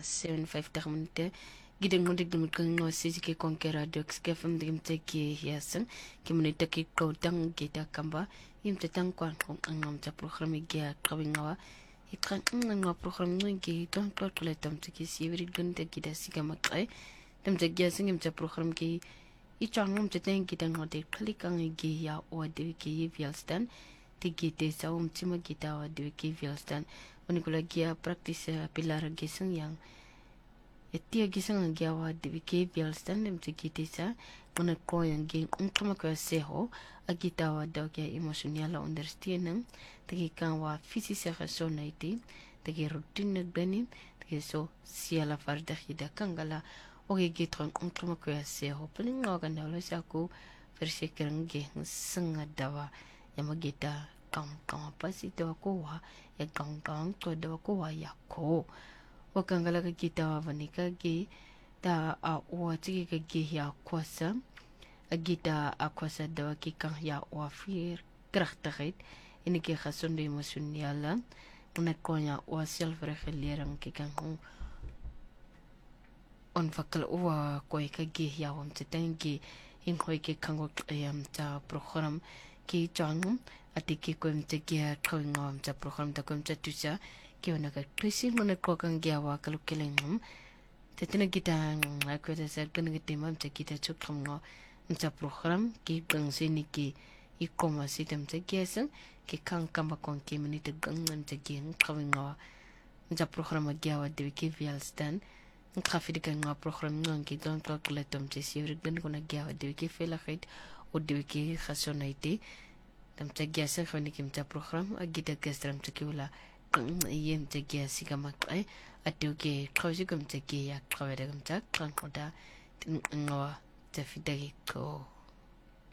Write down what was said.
7:50 minute gideng mo digdum kang sisi ke konkera dox ke fam dim te ki yasan ki minute ki ko dang gita kamba im te tang kwan kong angam ta program ge kawingawa ikran ngam program ngi ton to kletam te ki sivri gun te gida siga makai tam te ge singim te program ki I changum te teng kita ngode klikang ge ya o de ki vialstan te gite sa tima kita o de ki vialstan unikula gia practice pilar gisang yang etia gisang gawa de ke vialstan dem te gite sa una ko yang ge unkama ko seho agita wa da ke emotional understanding te kan wa physical sonaiti te ge routine benin te so siala farda hida kangala oge gitron unkama ko seho peling ngogan da lo sa ko versekerang ge senga dawa yamagita kang pasi dawa ko wa ya kang to dawa ko wa ya ko wakangala ka kita wa vanika ge da a o tiki ka ge ya kwasa agita akwasa dawa ki kang ya o fir krachtigheid en ek gesonde emosionele en ek kon ja o selfregulering ki kan onwikkel o koi ka ge ya om te tengi in koi ke kango ta program ki chang atiki ko mte ge kawingam ta program ta ko mte tusa ki ona ka krisi ngone ko kan ge wa kalukelengum te tena kita ko ta sa kan ge temam te kita chukam no mta program ki bang sini ki I koma sitem te gesen ki kan kamba kon ki minute gangan te gen kawinga mta program ge wa de ki vialstan Ngafidi ka nga program ngang ki don to kletom te sivrik ben kona gya de ki felagheid o de ki khasonaiti tam te gya se khoni kim ta program agita gestram te ki wala yem te gya sigamak ai atu ki khawsi kum te ki ya khawere kum ta kan khoda ngawa te fidagi ko